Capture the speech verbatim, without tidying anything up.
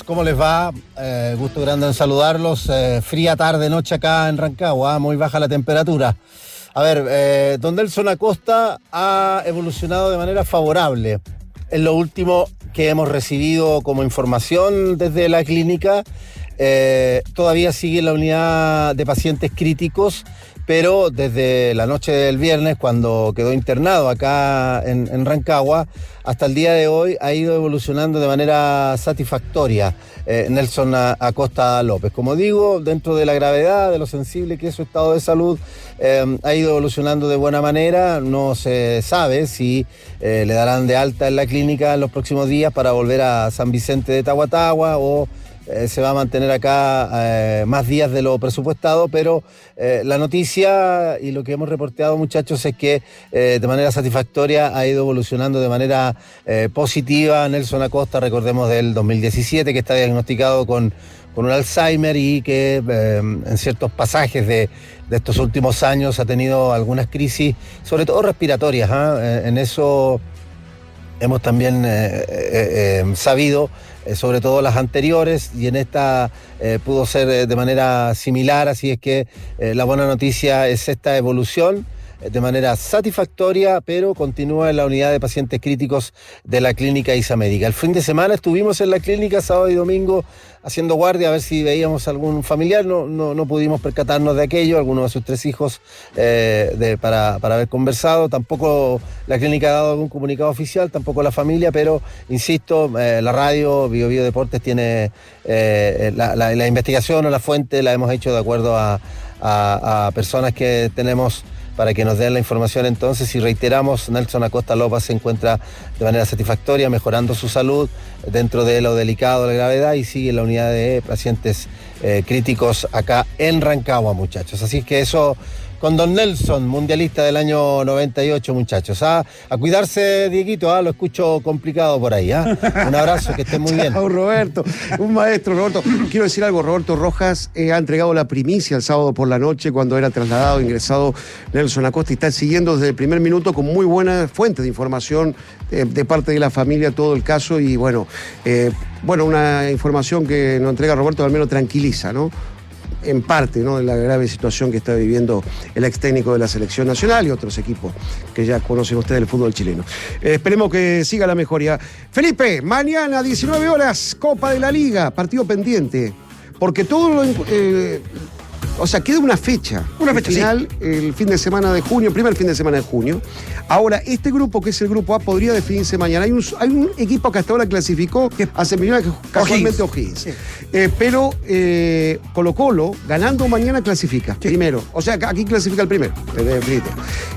amigos, ¿cómo les va? Eh, gusto grande en saludarlos. Eh, fría tarde, noche acá en Rancagua, muy baja la temperatura. A ver, eh, don Nelson Acosta ha evolucionado de manera favorable. Es lo último que hemos recibido como información desde la clínica. Eh, todavía sigue en la unidad de pacientes críticos, pero desde la noche del viernes, cuando quedó internado acá en, en Rancagua, hasta el día de hoy ha ido evolucionando de manera satisfactoria eh, Nelson Acosta López. Como digo, dentro de la gravedad, de lo sensible que es su estado de salud, eh, ha ido evolucionando de buena manera. No se sabe si eh, le darán de alta en la clínica en los próximos días para volver a San Vicente de Tahuatahua o Eh, se va a mantener acá eh, más días de lo presupuestado, pero eh, la noticia y lo que hemos reporteado, muchachos, es que eh, de manera satisfactoria ha ido evolucionando de manera eh, positiva. Nelson Acosta, recordemos del dos mil diecisiete, que está diagnosticado con, con un Alzheimer y que eh, en ciertos pasajes de, de estos últimos años ha tenido algunas crisis, sobre todo respiratorias, ¿eh? En eso hemos también eh, eh, eh, sabido, eh, sobre todo las anteriores, y en esta eh, pudo ser eh, de manera similar, así es que eh, la buena noticia es esta evolución eh, de manera satisfactoria, pero continúa en la unidad de pacientes críticos de la clínica Isamérica. El fin de semana estuvimos en la clínica, sábado y domingo, haciendo guardia a ver si veíamos algún familiar. No, no, no pudimos percatarnos de aquello, algunos de sus tres hijos eh, de, para, para haber conversado. Tampoco la clínica ha dado algún comunicado oficial, tampoco la familia, pero insisto, eh, la radio Bio Bio Deportes tiene eh, la, la, la investigación o la fuente la hemos hecho de acuerdo a, a, a personas que tenemos para que nos den la información. Entonces, y reiteramos, Nelson Acosta López se encuentra de manera satisfactoria, mejorando su salud dentro de lo delicado, la gravedad, y sigue en la unidad de pacientes eh, críticos acá en Rancagua, muchachos. Así es que eso con don Nelson, mundialista del año noventa y ocho, muchachos. ¿Ah? A cuidarse, Dieguito, ¿ah? Lo escucho complicado por ahí. ¿Ah? Un abrazo, que estén muy bien. Chao, Roberto, un maestro, Roberto. Quiero decir algo, Roberto Rojas eh, ha entregado la primicia el sábado por la noche cuando era trasladado, ingresado Nelson Acosta, y está siguiendo desde el primer minuto con muy buena fuente de información eh, de parte de la familia todo el caso, y bueno, eh, bueno, una información que nos entrega Roberto al menos tranquiliza, ¿no? En parte, ¿no?, de la grave situación que está viviendo el ex técnico de la selección nacional y otros equipos que ya conocen ustedes del fútbol chileno. Eh, esperemos que siga la mejoría. Felipe, mañana diecinueve horas, Copa de la Liga, partido pendiente, porque todo lo... Eh, o sea, queda una fecha. Una fecha, final, sí. El fin de semana de junio, primer fin de semana de junio. Ahora, este grupo, que es el grupo A, podría definirse mañana. Hay un, hay un equipo que hasta ahora clasificó, que hace millones, casualmente O'Higgins. Sí. Eh, pero eh, Colo Colo, ganando mañana, clasifica. Sí. Primero. O sea, aquí clasifica el primero.